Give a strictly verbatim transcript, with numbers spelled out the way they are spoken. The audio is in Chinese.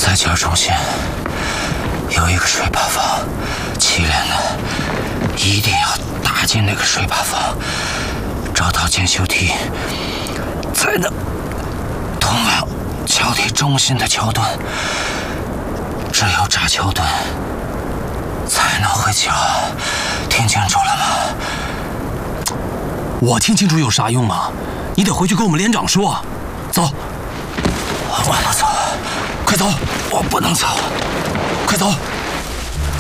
在桥中心有一个水坝房，七连的一定要打进那个水坝房，找到检修梯，才能通往桥体中心的桥墩。只有炸桥墩，才能回桥。听清楚了吗？ 我听清楚有啥用啊？你得回去跟我们连长说。走。 我不走， 快走！ 我不能走， 快走！